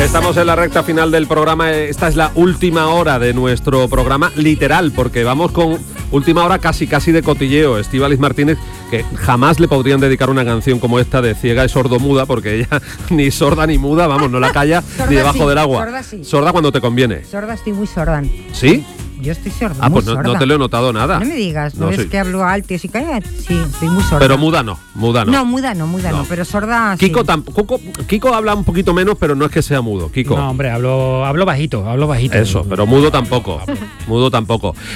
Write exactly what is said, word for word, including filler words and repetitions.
Estamos en la recta final del programa. Esta es la última hora de nuestro programa, literal, porque vamos con última hora casi casi de cotilleo. Estíbaliz Martínez, que jamás le podrían dedicar una canción como esta de Ciega y Sordomuda, porque ella ni sorda ni muda, vamos, no la calla ni debajo sí, del agua. Sorda sí. Sorda cuando te conviene. Sorda estoy muy sorda. ¿Sí? Yo estoy sorda. Ah, muy pues no, sorda. no te lo he notado nada. No me digas, ¿no, No, ves sí. que hablo alto y así calla? Sí, estoy muy sorda. Pero muda no, muda no. No, muda no, muda no, No. pero sorda Kiko, sí. tampoco, Kiko habla un poquito menos, pero no es que sea mudo. Kiko. No, hombre, hablo, hablo bajito, hablo bajito. Eso, pero mudo tampoco. Mudo tampoco.